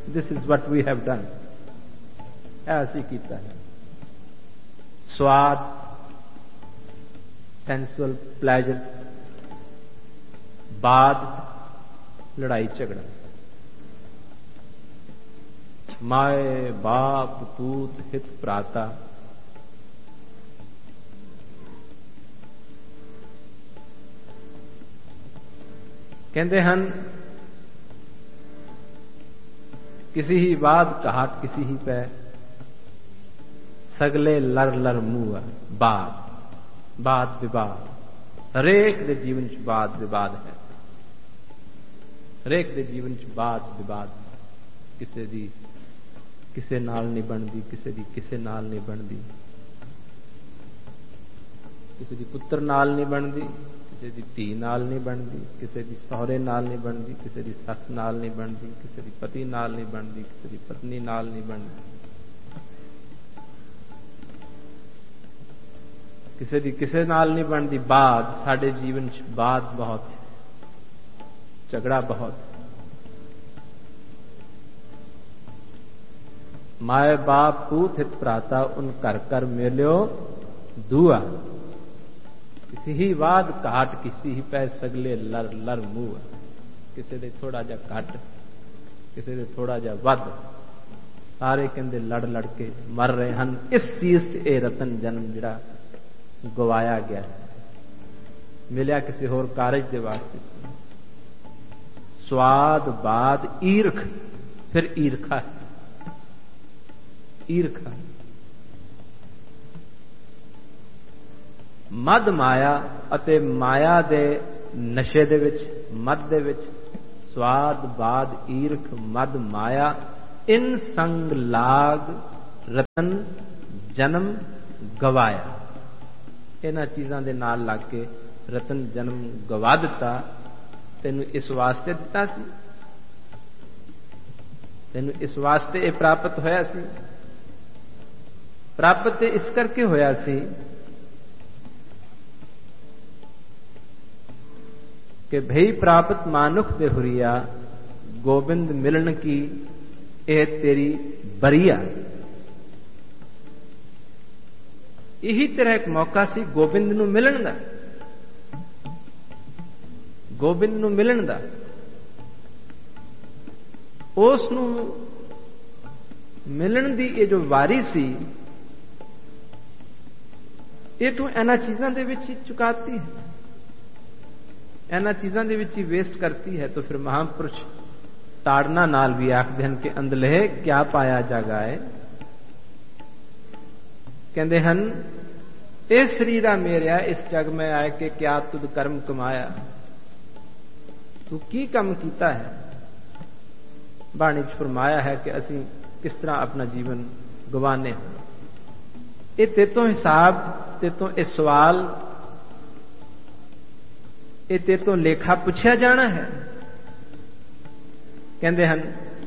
This is what we have done. ਇਹ ਅਸੀਂ ਕੀਤਾ ਹੈ। ਸਵਾਦ, ਸੈਂਸੁਅਲ ਪਲੈਜਰਸ, ਬਾਦ ਲੜਾਈ ਝਗੜਾ, ਮਾਏ ਬਾਪ ਪੂਤ ਹਿਤ ਭਰਾਤਾ। ਕਹਿੰਦੇ ਹਨ किसी ही बात कहाट किसी ही पै, सगले लर लर मूह। बात विवाद, हरेक दे जीवन च बात विवाद है। हरेक दे जीवन च बात विवाद है। किसे दी किसे नाल नहीं बनती, किसे दी किसे नाल नहीं बनती, किसे दी पुत्र नाल नहीं बनती, किसी की धी नाल नहीं बनती, किसी की सहुरे नाल नहीं बनती, किसी की सस नाल नहीं बनती, किसी की पति नाल नहीं बनती, किसी की पत्नी नाल नहीं बनती, किसी की किसी नाल नहीं बनती। बात साडे जीवन च बात बहुत है, झगड़ा बहुत है। माए बाप पूत हित भ्राता, उन घर घर मिल्यो दुआ। किसी ही वाद घाट किसी ही पै, सगले लर लर मूह। किसी दे थोड़ा जा घट, किसी दे थोड़ा जा वध, सारे कहते लड़ लड़ के मर रहे हैं। इस चीज च ये रतन जन्म जिहड़ा गवाया गया, मिलिया किसी होर कारज दे वास्ते। स्वाद बाद ईरख, फिर ईरखा है। ईरखा मद माया अते माया दे नशे दे विच, मद दे विच स्वाद बाद ईरख मद माया, इन संग लाग रतन जन्म गवाया। इन्हां चीज़ां दे नाल लग के रतन जन्म गवा दिता। तैनूं इस वास्ते दिता सी, तैनूं इस वास्ते ये प्राप्त होया सी। प्राप्त इस करके होया सी कि भई प्राप्त मानुख दे हुरिया, गोबिंद मिलन की ए तेरी बरिया। यही तेरा एक मौका सी गोबिंद नूं मिलन दा, गोबिंद नूं मिलन दा। उस नूं मिलन दी ये जो वारी सी, ये तू इन्हां चीज़ां दे विच चुकाती है, इन्हां चीज़ां दे विच ही वेस्ट करती है। तो फिर महापुरुष ताड़ना नाल भी आखदे हन कि अंदले क्या पाया जागाए। कहंदे हन ए शरीरा मेरिया, इस जग में आए के क्या तुद कर्म कमाया, तू की कम कीता है। बाणी च फरमाया है कि असीं किस तरह अपना जीवन गवाने। ये तेतों हिसाब, तेतों ये सवाल, ये तेतों लेखा पूछा जाना है। कहते हैं